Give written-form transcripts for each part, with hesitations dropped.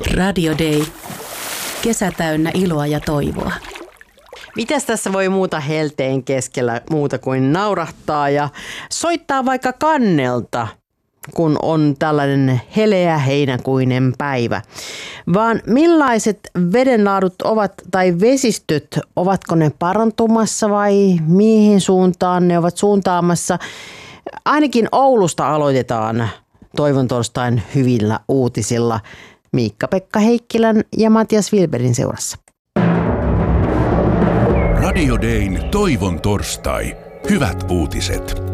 Radio Day. Kesä täynnä iloa ja toivoa. Mitäs tässä voi muuta helteen keskellä muuta kuin naurahtaa ja soittaa vaikka kannelta, kun on tällainen heleä heinäkuinen päivä. Vaan millaiset vedenlaadut ovat tai vesistöt, ovatko ne parantumassa vai mihin suuntaan ne ovat suuntaamassa? Ainakin Oulusta aloitetaan Toivon torstain hyvillä uutisilla Miikka-Pekka Heikkilän ja Matias Wilberin seurassa. Radio Dayn Toivon torstai. Hyvät uutiset.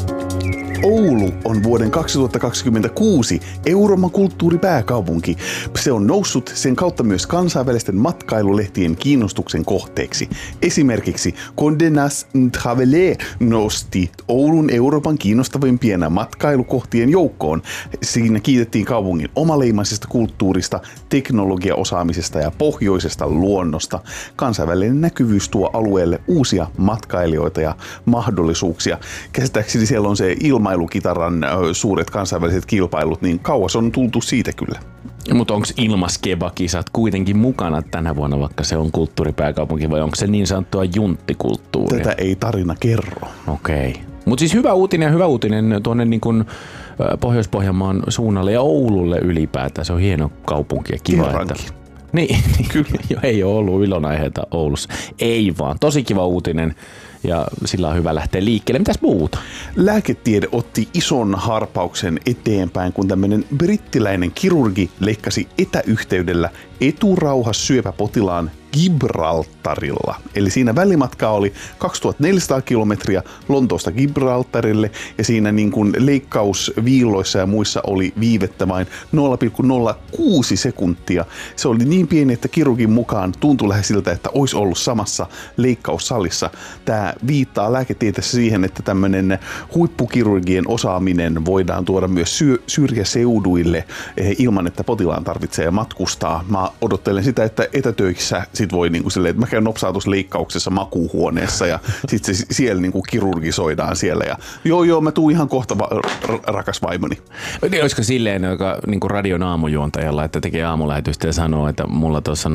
Oulu on vuoden 2026 Euroopan kulttuuripääkaupunki. Se on noussut sen kautta myös kansainvälisten matkailulehtien kiinnostuksen kohteeksi. Esimerkiksi Condé Nast Traveler nosti Oulun Euroopan kiinnostavimpien matkailukohtien joukkoon. Siinä kiitettiin kaupungin omaleimaisesta kulttuurista, teknologiaosaamisesta ja pohjoisesta luonnosta. Kansainvälinen näkyvyys tuo alueelle uusia matkailijoita ja mahdollisuuksia. Käsittääkseni siellä on se ilmailukitaran suuret kansainväliset kilpailut, niin kauas on tultu siitä kyllä. Mutta onko ilmaskebakisat kuitenkin mukana tänä vuonna, vaikka se on kulttuuripääkaupunki, vai onko se niin sanottua junttikulttuuria? Tätä ei tarina kerro. Okei. Mutta siis hyvä uutinen tuonne niin kuin Pohjois-Pohjanmaan suunnalle ja Oululle ylipäätään. Se on hieno kaupunki ja kiva. Kerrankin. Niin, kyllä. Ei ole ollut ilonaiheita Oulussa. Ei vaan. Tosi kiva uutinen ja sillä on hyvä lähteä liikkeelle. Mitäs muuta? Lääketiede otti ison harppauksen eteenpäin, kun tämmöinen brittiläinen kirurgi leikkasi etäyhteydellä eturauhassyöpäpotilaan Gibraltarilla. Eli siinä välimatka oli 2400 kilometriä Lontoosta Gibraltarille ja siinä niin kuin leikkausviiloissa ja muissa oli viivettä vain 0,06 sekuntia. Se oli niin pieni, että kirurgin mukaan tuntui lähes siltä, että olisi ollut samassa leikkaussalissa. Tämä viittaa lääketieteessä siihen, että tämmöinen huippukirurgien osaaminen voidaan tuoda myös syrjäseuduille ilman, että potilaan tarvitsee matkustaa. Mä odottelen sitä, että etätöissä sit voi niinku silleen, että mä käyn nopsautusleikkauksessa makuuhuoneessa ja sitten se siellä niinku kirurgisoidaan siellä ja joo, mä tuun ihan kohta rakas vaimoni. Niin, olisiko silleen joka niinku radion aamujuontajalla, että tekee aamulähetystä ja sanoo, että mulla tuossa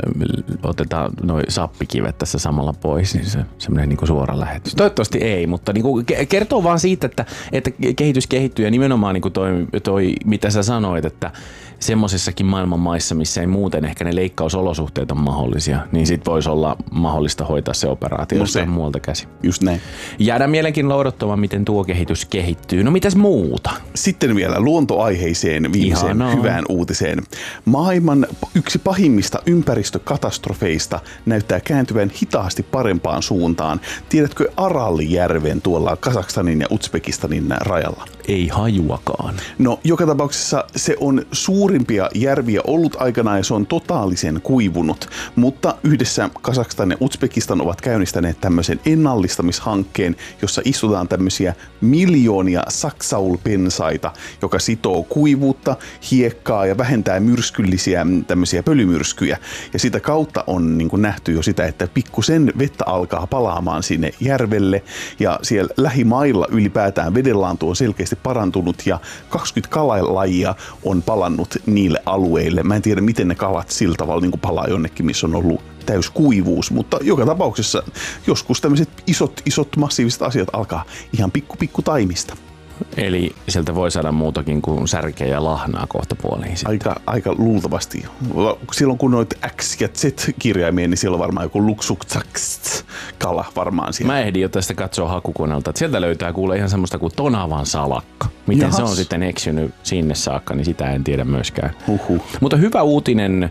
otetaan noin sappikivet tässä samalla pois, niin se semmoinen niinku suora lähetys. Toivottavasti ei, mutta niinku kertoo vaan siitä, että kehitys kehittyy ja nimenomaan niinku toi mitä sä sanoit, että semmoisissakin maailman maissa, missä ei muuten ehkä ne leikkausolosuhteet on mahdollisia, niin sit voisi olla mahdollista hoitaa se operaatio jostain muualta käsin. Just näin. Jäädään mielenkiinnolla odottamaan, miten tuo kehitys kehittyy. No mitäs muuta? Sitten vielä luontoaiheiseen viimeiseen hyvään uutiseen. Maailman yksi pahimmista ympäristökatastrofeista näyttää kääntyvän hitaasti parempaan suuntaan. Tiedätkö Aralijärven tuolla Kazakstanin ja Uzbekistanin rajalla? Ei hajuakaan. No joka tapauksessa se on suurimpia järviä ollut aikanaan ja se on totaalisen kuivunut, mutta yhdessä Kazakstan ja Uzbekistan ovat käynnistäneet tämmöisen ennallistamishankkeen, jossa istutaan tämmöisiä miljoonia saksaulpensaita, joka sitoo kuivuutta, hiekkaa ja vähentää myrskyllisiä tämmöisiä pölymyrskyjä. Ja sitä kautta on niin kuin nähty jo sitä, että pikkusen vettä alkaa palaamaan sinne järvelle ja siellä lähimailla ylipäätään vedenlaantu on selkeästi parantunut ja 20 kalalajia on palannut niille alueille. Mä en tiedä, miten ne kalat sillä tavalla niin kuin palaa jonnekin, missä on ollut täys kuivuus, mutta joka tapauksessa joskus tämmöiset isot massiiviset asiat alkaa ihan pikku taimista. Eli sieltä voi saada muutakin kuin särkeä ja lahnaa kohta puoliin. Aika luultavasti. Silloin kun noit X ja Z-kirjaimia, niin siellä on varmaan joku luksuktsaks-kala varmaan siellä. Mä ehdin jo tästä katsoa hakukoneelta, että sieltä löytää kuule ihan semmoista kuin tonavan salakka. Miten se on sitten eksynyt sinne saakka, niin sitä en tiedä myöskään. Mutta hyvä uutinen,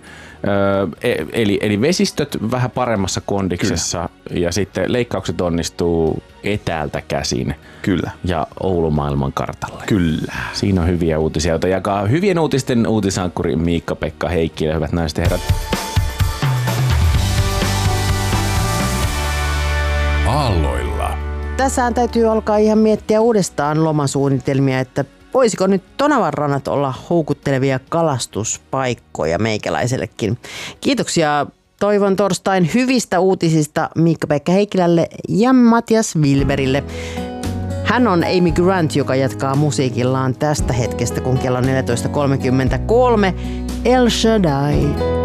eli vesistöt vähän paremmassa kondiksessa. Kyllä. Ja sitten leikkaukset onnistuu etäältä käsin. Kyllä. Ja Oulun maailman kartalle. Kyllä. Siinä on hyviä uutisia, joita jakaa hyvien uutisten uutisankkuri Miikka-Pekka Heikkilä. Hyvät naiset ja herrat. Aalloilla. Tässähän täytyy alkaa ihan miettiä uudestaan lomasuunnitelmia, että voisiko nyt Tonavan rannat olla houkuttelevia kalastuspaikkoja meikäläisellekin. Kiitoksia Toivon torstain hyvistä uutisista Miikka-Pekka Heikkilälle ja Matias Wilberille. Hän on Amy Grant, joka jatkaa musiikillaan tästä hetkestä, kun kello on 14.33. El Shaddai.